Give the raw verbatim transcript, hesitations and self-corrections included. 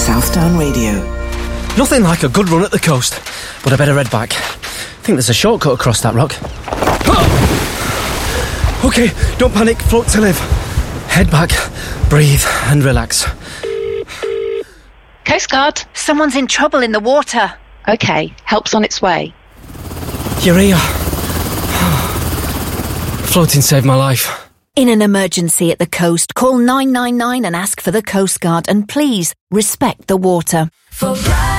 Southdown Radio. Nothing like a good run at the coast, but I better head back. I think there's a shortcut across that rock. OK, don't panic, float to live. Head back, breathe and relax. Coast Guard. Someone's in trouble in the water. OK, help's on its way. You're here. Floating saved my life. In an emergency at the coast, call nine nine nine and ask for the Coast Guard, and please respect the water. For